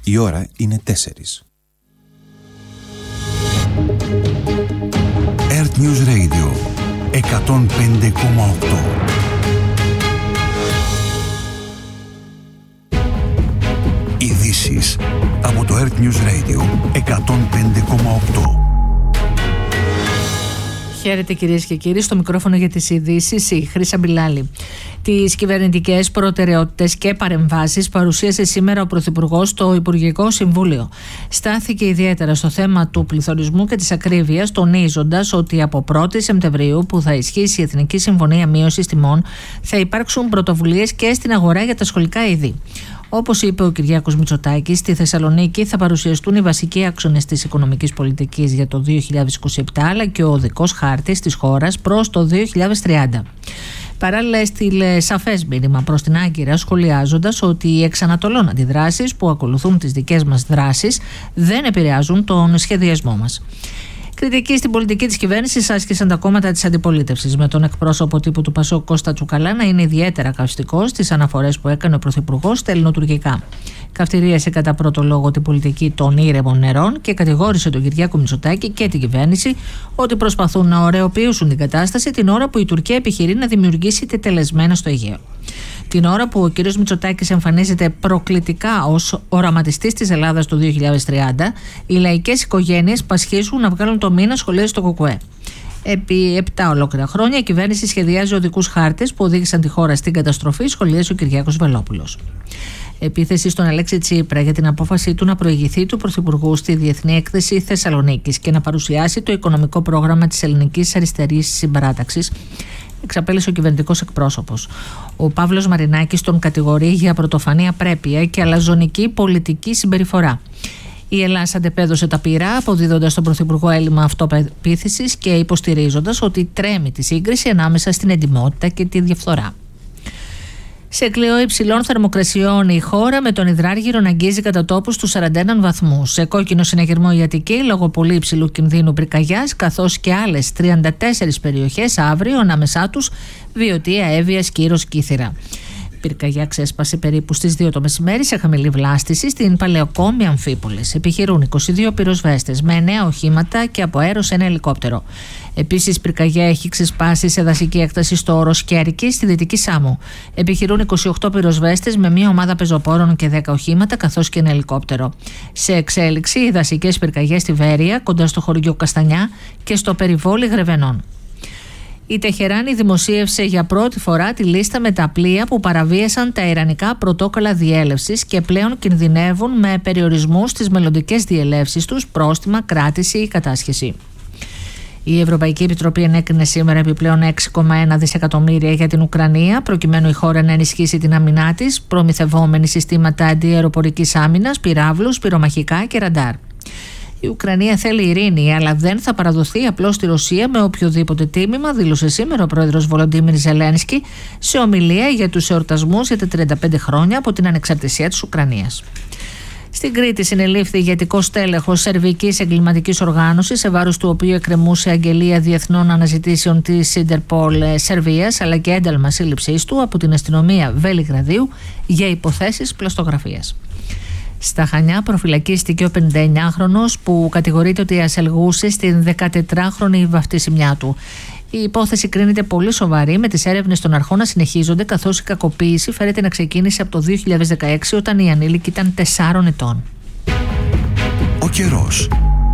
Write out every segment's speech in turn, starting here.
Η ώρα είναι 4. Earth News Radio 105,8. Ειδήσεις από το Earth News Radio 105,8. Χαίρετε κυρίες και κύριοι, στο μικρόφωνο για τις ειδήσεις η Χρύσα Μπιλάλη. Τις κυβερνητικές προτεραιότητες και παρεμβάσεις παρουσίασε σήμερα ο Πρωθυπουργός στο Υπουργικό Συμβούλιο. Στάθηκε ιδιαίτερα στο θέμα του πληθωρισμού και της ακρίβειας, τονίζοντας ότι από 1η Σεπτεμβρίου, που θα ισχύσει η Εθνική Συμφωνία Μείωσης Τιμών, θα υπάρξουν πρωτοβουλίες και στην αγορά για τα σχολικά είδη. Όπως είπε ο Κυριάκος Μητσοτάκης, στη Θεσσαλονίκη θα παρουσιαστούν οι βασικοί άξονες της οικονομικής πολιτικής για το 2027, αλλά και ο οδικός χάρτης της χώρας προς το 2030. Παράλληλα, έστειλε σαφές μήνυμα προς την Άγκυρα, σχολιάζοντας ότι οι εξανατολών αντιδράσεις που ακολουθούν τις δικές μας δράσεις δεν επηρεάζουν τον σχεδιασμό μας. Κριτική στην πολιτική της κυβέρνησης άσκησαν τα κόμματα της αντιπολίτευσης, με τον εκπρόσωπο τύπου του ΠΑΣΟΚ Κώστα Τσουκαλά να είναι ιδιαίτερα καυστικός στις αναφορές που έκανε ο Πρωθυπουργός στα ελληνοτουρκικά. Καυτηρίασε κατά πρώτο λόγο την πολιτική των ήρεμων νερών και κατηγόρησε τον Κυριάκο Μητσοτάκη και την κυβέρνηση ότι προσπαθούν να ωρεοποιήσουν την κατάσταση την ώρα που η Τουρκία επιχειρεί να δημιουργήσει τετελεσμένα στο Αιγαίο. Την ώρα που ο κ. Μητσοτάκης εμφανίζεται προκλητικά ως οραματιστής της Ελλάδας του 2030, οι λαϊκές οικογένειες πασχίζουν να βγάλουν το μήνα σχολές στο ΚΚΕ. Επί 7 ολόκληρα χρόνια η κυβέρνηση σχεδιάζει οδικούς χάρτες που οδήγησαν τη χώρα στην καταστροφή, σχολίασε ο Κυριάκος Βελόπουλος. Επίθεση στον Αλέξη Τσίπρα για την απόφαση του να προηγηθεί του Πρωθυπουργού στη Διεθνή Έκθεση Θεσσαλονίκης και να παρουσιάσει το οικονομικό πρόγραμμα της Ελληνικής Αριστερής Συμπαράταξης, εξαπέλυσε ο κυβερνητικός εκπρόσωπος. Ο Παύλος Μαρινάκης τον κατηγορεί για πρωτοφανή απρέπεια και αλαζονική πολιτική συμπεριφορά. Η Ελλάδα αντεπέδωσε τα πυρά, αποδίδοντας στον Πρωθυπουργό έλλειμμα αυτοπεποίθησης και υποστηρίζοντας ότι τρέμει τη σύγκριση ανάμεσα στην εντιμότητα και τη διαφθορά. Σε κλειό υψηλών θερμοκρασιών η χώρα, με τον υδράργυρο να αγγίζει κατά τόπους τους 41 βαθμούς. Σε κόκκινο συναγερμό η Αττική λόγω πολύ υψηλού κινδύνου πυρκαγιάς, καθώς και άλλες 34 περιοχές αύριο, ανάμεσά τους Βιωτία, Εύβοια, Σκύρος, Κύθυρα. Πυρκαγιά ξέσπασε περίπου στις 2 το μεσημέρι σε χαμηλή βλάστηση στην Παλαιοκόμη Αμφίπολης. Επιχειρούν 22 πυροσβέστες με 9 οχήματα και από αέρος ένα ελικόπτερο. Επίσης, πυρκαγιά έχει ξεσπάσει σε δασική έκταση στο όρος Κέρκη στη Δυτική Σάμο. Επιχειρούν 28 πυροσβέστες με μια ομάδα πεζοπόρων και 10 οχήματα, καθώς και ένα ελικόπτερο. Σε εξέλιξη, οι δασικές πυρκαγιές στη Βέρεια, κοντά στο χωριό Καστανιά και στο περιβόλι Γρεβενών. Η Τεχεράνη δημοσίευσε για πρώτη φορά τη λίστα με τα πλοία που παραβίασαν τα ιρανικά πρωτόκολλα διέλευσης και πλέον κινδυνεύουν με περιορισμούς στις μελλοντικές διελεύσεις τους, πρόστιμα, κράτηση ή κατάσχεση. Η Ευρωπαϊκή Επιτροπή ενέκρινε σήμερα επιπλέον 6,1 δισεκατομμύρια για την Ουκρανία, προκειμένου η χώρα να ενισχύσει την άμυνά της, προμηθευόμενη συστήματα αντιαεροπορικής άμυνας, πυράβλους, πυρομαχικά και ραντάρ. Η Ουκρανία θέλει ειρήνη, αλλά δεν θα παραδοθεί απλώς στη Ρωσία με οποιοδήποτε τίμημα, δήλωσε σήμερα ο πρόεδρος Βολοντίμιρ Ζελένσκι σε ομιλία για τους εορτασμούς για τα 35 χρόνια από την ανεξαρτησία της Ουκρανίας. Στην Κρήτη συνελήφθη ηγετικός τέλεχος σερβικής εγκληματικής οργάνωσης, σε βάρος του οποίου εκκρεμούσε αγγελία διεθνών αναζητήσεων της Ιντερπολ Σερβίας, αλλά και ένταλμα σύλληψής του από την αστυνομία Βελιγραδίου για υποθέσεις πλαστογραφίας. Στα Χανιά προφυλακίστηκε ο 59χρονος που κατηγορείται ότι ασελγούσε στην 14χρονη βαφτίσιμιά του. Η υπόθεση κρίνεται πολύ σοβαρή, με τις έρευνες των αρχών να συνεχίζονται, καθώς η κακοποίηση φέρεται να ξεκίνησε από το 2016 όταν η ανήλικη ήταν 4 ετών. Ο καιρός.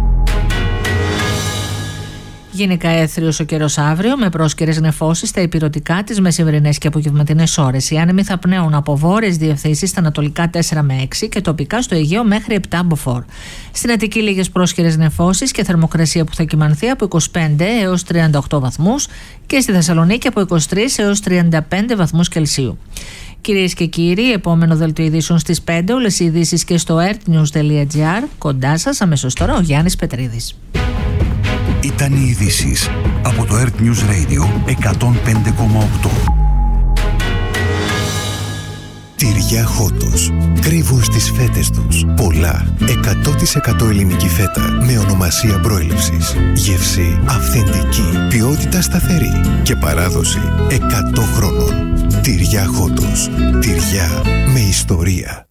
Γενικά έθριος ο καιρός αύριο, με πρόσκαιρες νεφώσεις στα ηπειρωτικά τις μεσημβρινές και απογευματινές ώρες. Οι άνεμοι θα πνέουν από βόρειες διευθύνσεις στα ανατολικά 4 με 6 και τοπικά στο Αιγαίο μέχρι 7 μποφόρ. Στην Αττική λίγες πρόσκαιρες νεφώσεις και θερμοκρασία που θα κυμανθεί από 25 έως 38 βαθμούς και στη Θεσσαλονίκη από 23 έως 35 βαθμούς Κελσίου. Κυρίες και κύριοι, επόμενο δελτίο ειδήσεων στις 5, όλες οι ειδήσεις και στο earthnews.gr. Κοντά σας αμέσως τώρα ο Γιάννης Πετρίδης. Ήταν οι ειδήσεις από το Earth News Radio 105,8. Τυριά Χότος. Κρύβουν στις φέτες τους πολλά 100% ελληνική φέτα με ονομασία προέλευσης. Γεύση αυθεντική, ποιότητα σταθερή και παράδοση 100 χρόνων. Τυριά Χότος. Τυριά με ιστορία.